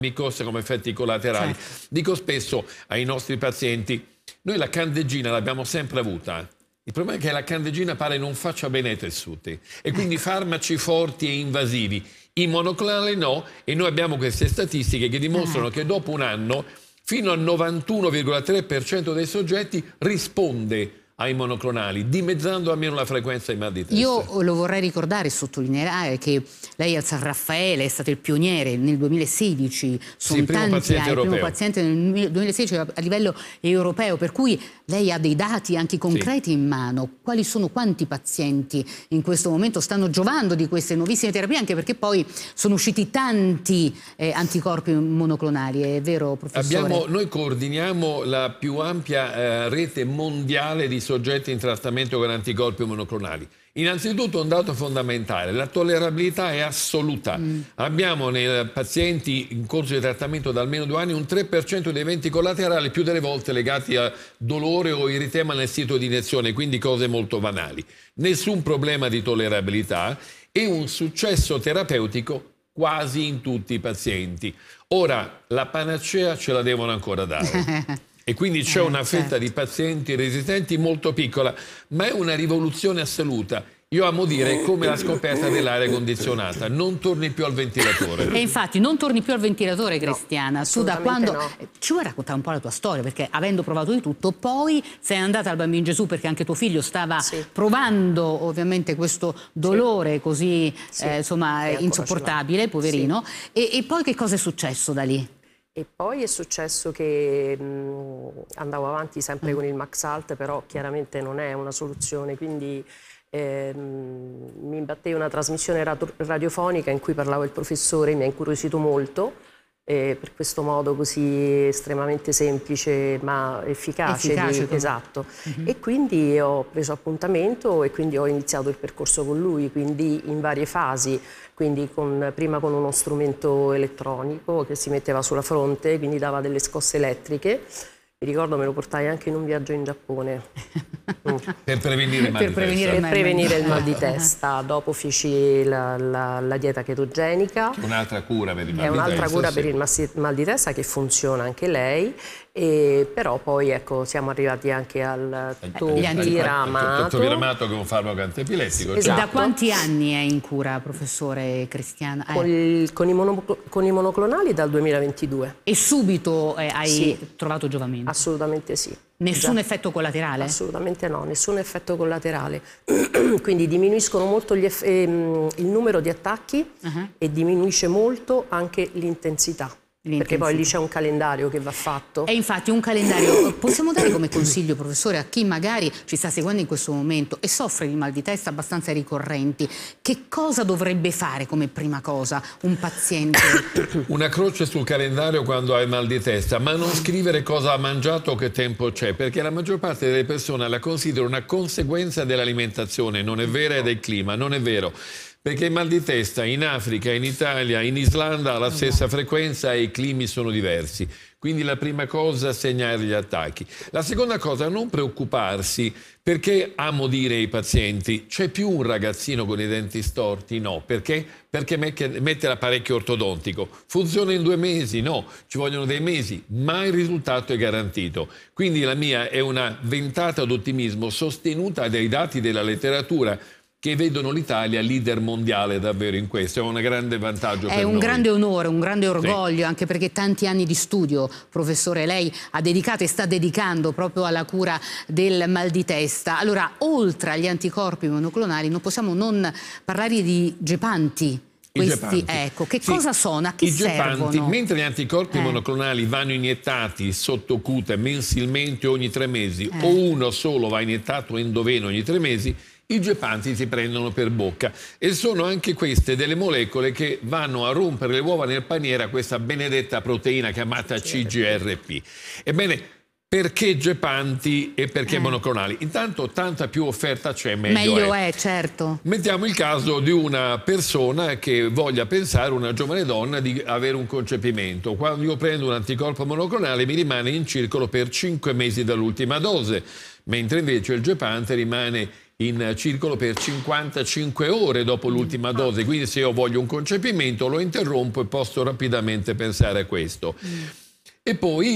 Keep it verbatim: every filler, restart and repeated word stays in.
cosa come effetti collaterali. Certo. Dico spesso ai nostri pazienti, noi la candeggina l'abbiamo sempre avuta. Il problema è che la candeggina pare non faccia bene ai tessuti e quindi ecco. farmaci forti e invasivi. I monoclonali no, e noi abbiamo queste statistiche che dimostrano eh. che dopo un anno fino al novantuno virgola tre per cento dei soggetti risponde ai monoclonali, dimezzando almeno la frequenza di mal di testa. Io lo vorrei ricordare e sottolineare che lei al San Raffaele è stato il pioniere nel duemilasedici, sono sì, primo tanti paziente anni, il primo paziente nel duemilasedici a livello europeo, per cui lei ha dei dati anche concreti sì. in mano. Quali sono, quanti pazienti in questo momento stanno giovando di queste nuovissime terapie, anche perché poi sono usciti tanti eh, anticorpi monoclonali, è vero professore? Abbiamo, noi coordiniamo la più ampia eh, rete mondiale di soggetti in trattamento con anticorpi monoclonali. Innanzitutto un dato fondamentale, la tollerabilità è assoluta. Mm. Abbiamo nei pazienti in corso di trattamento da almeno due anni un tre per cento di eventi collaterali, più delle volte legati a dolore o eritema nel sito di iniezione, quindi cose molto banali. Nessun problema di tollerabilità e un successo terapeutico quasi in tutti i pazienti. Ora, la panacea ce la devono ancora dare. E quindi c'è una fetta certo. di pazienti resistenti molto piccola, ma è una rivoluzione assoluta. Io amo dire come la scoperta dell'aria condizionata, non torni più al ventilatore. E infatti non torni più al ventilatore, Cristiana. No, tu da quando no. ci vuoi raccontare un po' la tua storia, perché avendo provato di tutto, poi sei andata al Bambino Gesù perché anche tuo figlio stava sì. provando ovviamente questo dolore sì. così sì. Eh, insomma insopportabile, poverino. Sì. E, e poi che cosa è successo da lì? E poi è successo che mh, andavo avanti sempre mm. con il Maxalt, però chiaramente non è una soluzione, quindi eh, mh, mi imbattei una trasmissione radiofonica in cui parlava il professore, mi ha incuriosito molto, eh, per questo modo così estremamente semplice ma efficace. efficace di, esatto. Mm-hmm. E quindi ho preso appuntamento e quindi ho iniziato il percorso con lui, quindi in varie fasi. Quindi con, prima con uno strumento elettronico che si metteva sulla fronte, quindi dava delle scosse elettriche. Mi ricordo me lo portai anche in un viaggio in Giappone. Mm. Per prevenire il mal per di prevenire, testa. Per prevenire il mal di testa. Dopo feci la, la, la dieta chetogenica. Un'altra cura per il mal di testa. È un'altra cura sì. per il mal di testa che funziona anche lei. E però poi ecco siamo arrivati anche al topiramate. Il topiramate che è un farmaco antiepilettico. Esatto. E da quanti anni è in cura, professore Cristiana? Eh. Con, il, con, i mono, con i monoclonali dal duemilaventidue. E subito eh, hai sì. trovato giovamento? Assolutamente sì. Nessun Già. effetto collaterale? Assolutamente no, nessun effetto collaterale. Quindi diminuiscono molto gli ehm, il numero di attacchi uh-huh. e diminuisce molto anche l'intensità. Perché poi lì c'è un calendario che va fatto. E infatti un calendario possiamo dare come consiglio, professore, a chi magari ci sta seguendo in questo momento e soffre di mal di testa abbastanza ricorrenti, che cosa dovrebbe fare come prima cosa un paziente? Una croce sul calendario quando hai mal di testa, ma non scrivere cosa ha mangiato o che tempo c'è, perché la maggior parte delle persone la considera una conseguenza dell'alimentazione, non è vera, e del clima, non è vero. Perché il mal di testa in Africa, in Italia, in Islanda ha la stessa frequenza e i climi sono diversi. Quindi la prima cosa, segnare gli attacchi. La seconda cosa, non preoccuparsi, perché amo dire ai pazienti, c'è più un ragazzino con i denti storti? No. Perché? Perché mette l'apparecchio ortodontico. Funziona in due mesi? No. Ci vogliono dei mesi, ma il risultato è garantito. Quindi la mia è una ventata d'ottimismo sostenuta dai dati della letteratura, che vedono l'Italia leader mondiale davvero in questo. È un grande vantaggio per noi. È un grande onore, un grande orgoglio, sì. anche perché tanti anni di studio, professore, lei ha dedicato e sta dedicando proprio alla cura del mal di testa. Allora, oltre agli anticorpi monoclonali, non possiamo non parlare di gepanti. Questi, ecco, che sì, cosa sono? A chi i servono? Gepanti, mentre gli anticorpi eh. monoclonali vanno iniettati sotto cute mensilmente ogni tre mesi, eh. o uno solo va iniettato endoveno ogni tre mesi, i gepanti si prendono per bocca e sono anche queste delle molecole che vanno a rompere le uova nel paniere a questa benedetta proteina chiamata C G R P. Ebbene, perché gepanti e perché eh. monoclonali? Intanto tanta più offerta c'è, meglio, meglio è. è, certo. Mettiamo il caso di una persona che voglia pensare, una giovane donna, di avere un concepimento. Quando io prendo un anticorpo monoclonale mi rimane in circolo per cinque mesi dall'ultima dose, mentre invece il gepante rimane in circolo per cinquantacinque ore dopo l'ultima dose, quindi se io voglio un concepimento lo interrompo e posso rapidamente pensare a questo. E poi